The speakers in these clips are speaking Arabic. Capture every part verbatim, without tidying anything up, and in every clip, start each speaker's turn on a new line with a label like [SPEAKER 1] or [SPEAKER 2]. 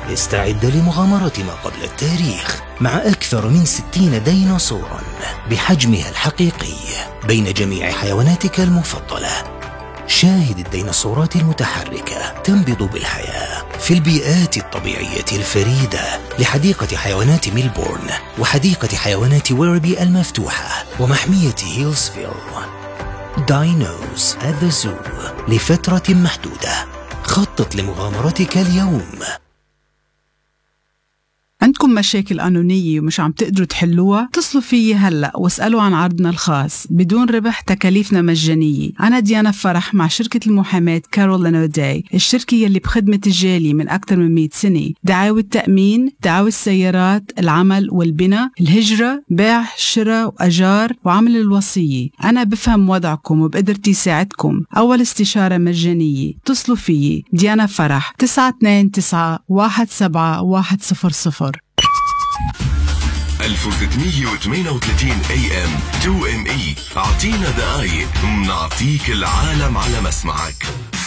[SPEAKER 1] استعد لمغامرة ما قبل التاريخ مع أكثر من ستين ديناصورا بحجمها الحقيقي بين جميع حيواناتك المفضلة. شاهد الديناصورات المتحركة تنبض بالحياة في البيئات الطبيعية الفريدة لحديقة حيوانات ميلبورن وحديقة حيوانات ويربي المفتوحة ومحمية هيلسفيل. داينوز at the Zoo لفترة محدودة. خطط لمغامرتك اليوم.
[SPEAKER 2] عندكم مشاكل قانونية ومش عم تقدروا تحلوها؟ اتصلوا فيي هلأ واسألوا عن عرضنا الخاص بدون ربح، تكاليفنا مجانية. أنا ديانا فرح مع شركة المحاماة كارول أوداي، الشركة يلي بخدمة الجالية من أكثر من مئة سنة. دعاوى التأمين، دعاوى السيارات، العمل والبناء، الهجرة، بيع، شراء وأجار وعمل الوصية. أنا بفهم وضعكم وبقدرتي ساعدكم. أول استشارة مجانية. اتصلوا فيي ديانا فرح تسعة اثنين تسعة واحد سبعة واحد صفر صفر.
[SPEAKER 3] ألف وستمية وثمانية وثلاثين إيه إم تو إم إي. أعطينا دقايق نعطيك العالم على مسمعك.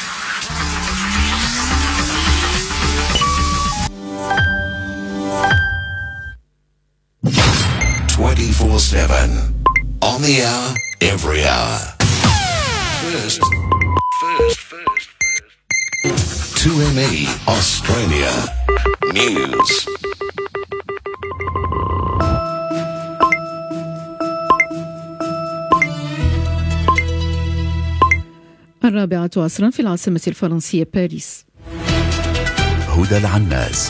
[SPEAKER 4] twenty-four seven on the hour, every hour. First, first, first, first. two M E Australia News.
[SPEAKER 5] الرابعة عصرا في العاصمة الفرنسية باريس.
[SPEAKER 6] هدى العناز.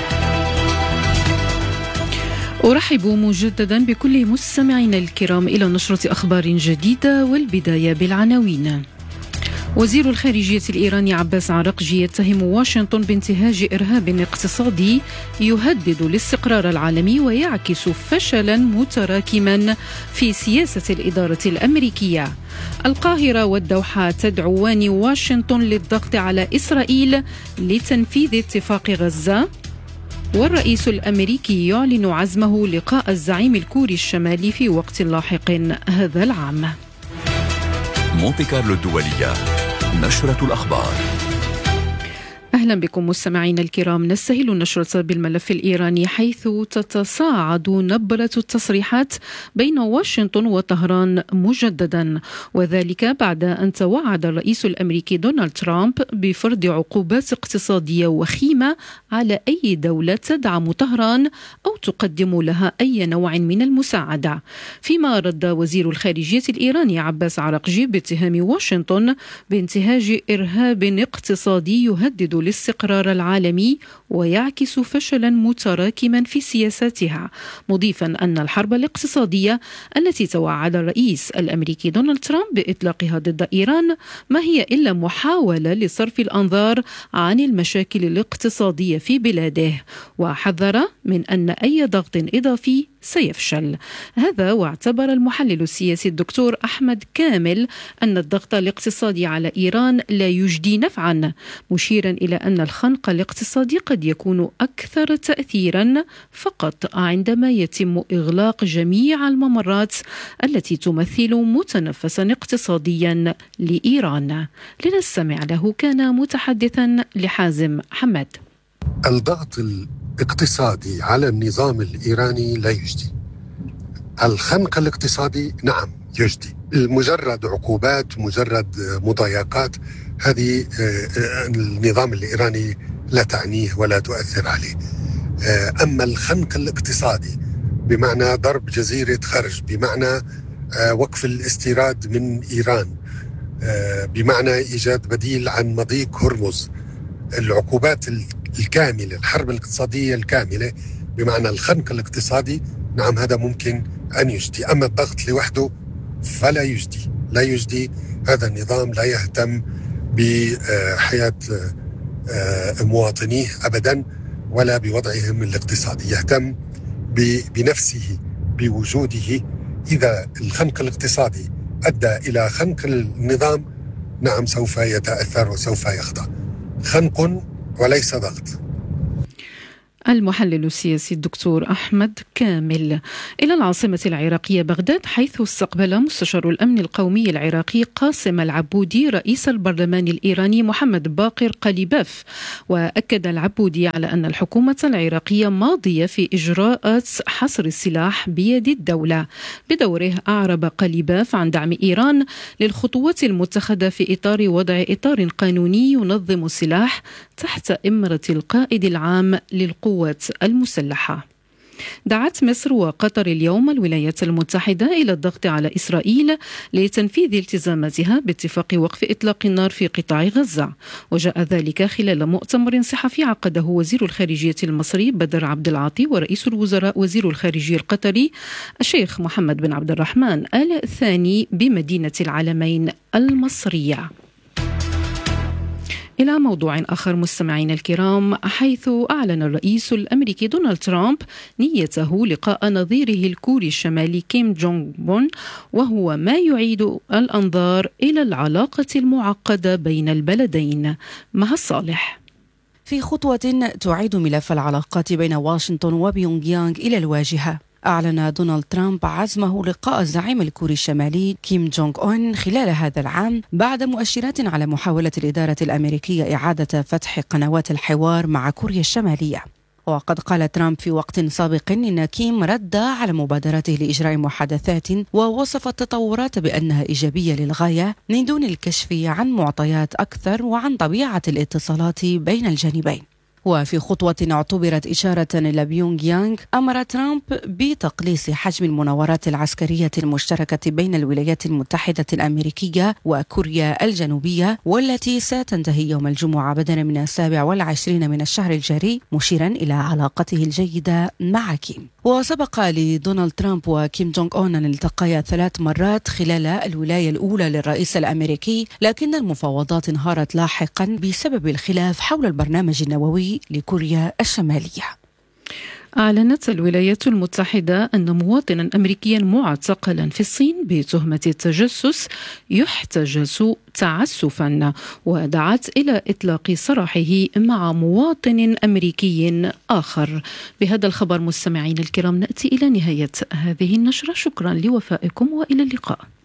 [SPEAKER 5] أرحب مجددا بكل مستمعينا الكرام إلى نشرة أخبار جديدة، والبداية بالعناوين. وزير الخارجية الإيراني عباس عراقجي يتهم واشنطن بانتهاج إرهاب اقتصادي يهدد الاستقرار العالمي ويعكس فشلا متراكما في سياسة الإدارة الأمريكية. القاهرة والدوحة تدعوان واشنطن للضغط على إسرائيل لتنفيذ اتفاق غزة. والرئيس الأمريكي يعلن عزمه لقاء الزعيم الكوري الشمالي في وقت لاحق هذا العام.
[SPEAKER 6] مونتي كارلو الدولية، نشرة الأخبار.
[SPEAKER 5] أهلا بكم مستمعينا الكرام. نستهل النشرة بالملف الإيراني، حيث تتصاعد نبرة التصريحات بين واشنطن وطهران مجددا، وذلك بعد أن توعد الرئيس الأمريكي دونالد ترامب بفرض عقوبات اقتصادية وخيمة على أي دولة تدعم طهران أو تقدم لها أي نوع من المساعدة. فيما رد وزير الخارجية الإيراني عباس عراقجي باتهام واشنطن بانتهاج إرهاب اقتصادي يهدد الاستقرار العالمي ويعكس فشلا متراكما في سياساتها، مضيفا أن الحرب الاقتصادية التي توعد الرئيس الأمريكي دونالد ترامب بإطلاقها ضد إيران ما هي إلا محاولة لصرف الأنظار عن المشاكل الاقتصادية في بلاده، وحذر من أن أي ضغط إضافي سيفشل. هذا واعتبر المحلل السياسي الدكتور أحمد كامل أن الضغط الاقتصادي على إيران لا يجدي نفعا، مشيرا إلى أن الخنق الاقتصادي قد يكون أكثر تأثيرا فقط عندما يتم إغلاق جميع الممرات التي تمثل متنفسا اقتصاديا لإيران. لنستمع له، كان متحدثا لحازم حمد.
[SPEAKER 7] الضغط الاقتصادي على النظام الإيراني لا يجدي. الخنق الاقتصادي نعم يجدي. مجرد عقوبات، مجرد مضايقات، هذه النظام الإيراني لا تعنيه ولا تؤثر عليه. أما الخنق الاقتصادي بمعنى ضرب جزيرة خرج، بمعنى وقف الاستيراد من إيران، بمعنى إيجاد بديل عن مضيق هرمز، العقوبات الكاملة، الحرب الاقتصادية الكاملة بمعنى الخنق الاقتصادي، نعم هذا ممكن أن يجدي. أما الضغط لوحده فلا يجدي، لا يجدي. هذا النظام لا يهتم بحياة مواطنيه أبدا ولا بوضعهم الاقتصادي، يهتم بنفسه، بوجوده. إذا الخنق الاقتصادي أدى إلى خنق النظام، نعم سوف يتأثر وسوف يخضع. خنق وليس ضغط.
[SPEAKER 5] المحلل السياسي الدكتور أحمد كامل. إلى العاصمة العراقية بغداد، حيث استقبل مستشار الأمن القومي العراقي قاسم العبودي رئيس البرلمان الإيراني محمد باقر قليباف. وأكد العبودي على أن الحكومة العراقية ماضية في إجراءات حصر السلاح بيد الدولة. بدوره أعرب قليباف عن دعم إيران للخطوات المتخذة في إطار وضع إطار قانوني ينظم السلاح تحت إمرة القائد العام للقوات المسلحة. دعت مصر وقطر اليوم الولايات المتحدة إلى الضغط على إسرائيل لتنفيذ التزاماتها باتفاق وقف إطلاق النار في قطاع غزة. وجاء ذلك خلال مؤتمر صحفي عقده وزير الخارجية المصري بدر عبد العاطي ورئيس الوزراء وزير الخارجية القطري الشيخ محمد بن عبد الرحمن آل ثاني بمدينة العلمين المصرية. إلى موضوع آخر مستمعين الكرام، حيث أعلن الرئيس الأمريكي دونالد ترامب نيته لقاء نظيره الكوري الشمالي كيم جونغ بون، وهو ما يعيد الأنظار إلى العلاقة المعقدة بين البلدين. مها الصالح.
[SPEAKER 8] في خطوة تعيد ملف العلاقات بين واشنطن وبيونغ يانغ إلى الواجهة، أعلن دونالد ترامب عزمه لقاء الزعيم الكوري الشمالي كيم جونغ أون خلال هذا العام بعد مؤشرات على محاولة الإدارة الأمريكية إعادة فتح قنوات الحوار مع كوريا الشمالية. وقد قال ترامب في وقت سابق إن كيم رد على مبادرته لإجراء محادثات، ووصف التطورات بأنها إيجابية للغاية من دون الكشف عن معطيات أكثر وعن طبيعة الاتصالات بين الجانبين. وفي خطوة اعتبرت إشارة إلى بيونغ يانغ، أمر ترامب بتقليص حجم المناورات العسكرية المشتركة بين الولايات المتحدة الأمريكية وكوريا الجنوبية، والتي ستنتهي يوم الجمعة بدلا من السابع والعشرين من الشهر الجاري، مشيرا إلى علاقته الجيدة مع كيم. وسبق لدونالد ترامب وكيم جونغ أون أن التقيا ثلاث مرات خلال الولاية الأولى للرئيس الأمريكي، لكن المفاوضات انهارت لاحقا بسبب الخلاف حول البرنامج النووي لكوريا الشمالية.
[SPEAKER 5] أعلنت الولايات المتحدة أن مواطنا أمريكيا معتقلا في الصين بتهمة التجسس يحتجز تعسفا، ودعت إلى إطلاق سراحه مع مواطن أمريكي آخر. بهذا الخبر مستمعين الكرام نأتي إلى نهاية هذه النشرة. شكرا لوفائكم وإلى اللقاء.